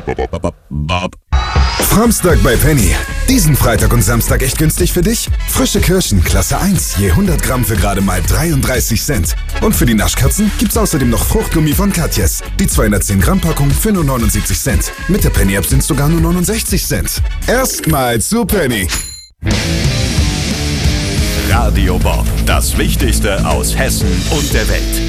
Samstag bei Penny. Diesen Freitag und Samstag echt günstig für dich? Frische Kirschen, Klasse 1, je 100 Gramm für gerade mal 33 Cent. Und für die Naschkatzen gibt's außerdem noch Fruchtgummi von Katjes. Die 210 Gramm Packung für nur 79 Cent. Mit der Penny-App sind sogar nur 69 Cent. Erstmal zu Penny. Radio Bob, das Wichtigste aus Hessen und der Welt.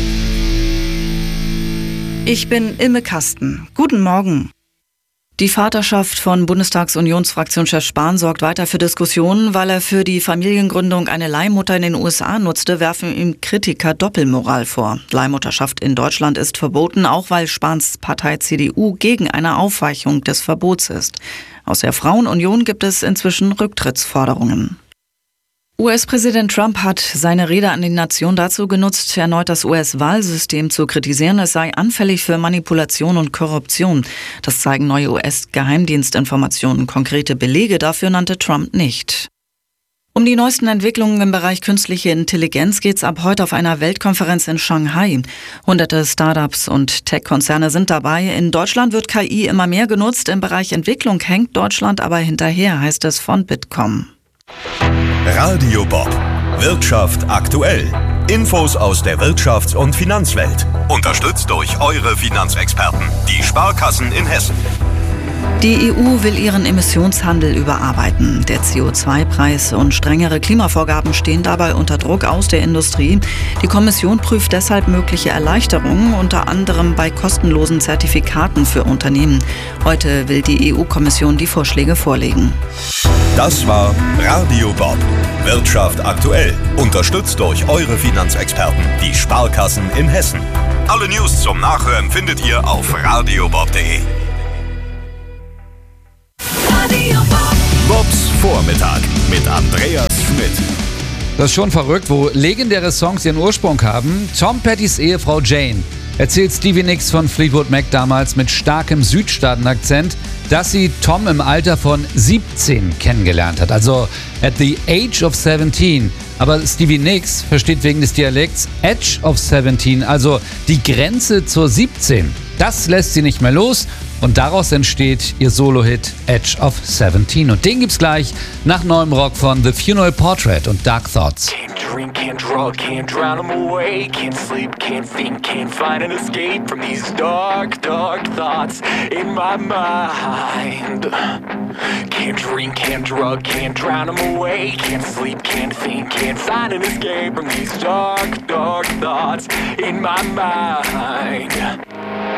Ich bin Imme Kasten. Guten Morgen. Die Vaterschaft von Bundestagsunionsfraktionschef Spahn sorgt weiter für Diskussionen, weil er für die Familiengründung eine Leihmutter in den USA nutzte, werfen ihm Kritiker Doppelmoral vor. Leihmutterschaft in Deutschland ist verboten, auch weil Spahns Partei CDU gegen eine Aufweichung des Verbots ist. Aus der Frauenunion gibt es inzwischen Rücktrittsforderungen. US-Präsident Trump hat seine Rede an die Nation dazu genutzt, erneut das US-Wahlsystem zu kritisieren. Es sei anfällig für Manipulation und Korruption. Das zeigen neue US-Geheimdienstinformationen. Konkrete Belege dafür nannte Trump nicht. Um die neuesten Entwicklungen im Bereich künstliche Intelligenz geht es ab heute auf einer Weltkonferenz in Shanghai. Hunderte Startups und Tech-Konzerne sind dabei. In Deutschland wird KI immer mehr genutzt. Im Bereich Entwicklung hängt Deutschland aber hinterher, heißt es von Bitkom. Radio Bob. Wirtschaft aktuell. Infos aus der Wirtschafts- und Finanzwelt. Unterstützt durch eure Finanzexperten, die Sparkassen in Hessen. Die EU will ihren Emissionshandel überarbeiten. Der CO2-Preis und strengere Klimavorgaben stehen dabei unter Druck aus der Industrie. Die Kommission prüft deshalb mögliche Erleichterungen, unter anderem bei kostenlosen Zertifikaten für Unternehmen. Heute will die EU-Kommission die Vorschläge vorlegen. Das war Radio Bob. Wirtschaft aktuell. Unterstützt durch eure Finanzexperten, die Sparkassen in Hessen. Alle News zum Nachhören findet ihr auf radiobob.de. Bobs Vormittag mit Andreas Schmidt. Das ist schon verrückt, wo legendäre Songs ihren Ursprung haben. Tom Pettys Ehefrau Jane erzählt Stevie Nicks von Fleetwood Mac damals mit starkem Südstaaten-Akzent, dass sie Tom im Alter von 17 kennengelernt hat. Also at the age of 17. Aber Stevie Nicks versteht wegen des Dialekts Edge of 17, also die Grenze zur 17. Das lässt sie nicht mehr los. Und daraus entsteht ihr Solo-Hit Edge of 17. Und den gibt's gleich nach neuem Rock von The Funeral Portrait und Dark Thoughts. Can't drink, can't drug, can't drown them away. Can't sleep, can't think, can't find an escape from these dark, dark thoughts in my mind. Can't drink, can't drug, can't drown them away. Can't sleep, can't think, can't find an escape from these dark, dark thoughts in my mind.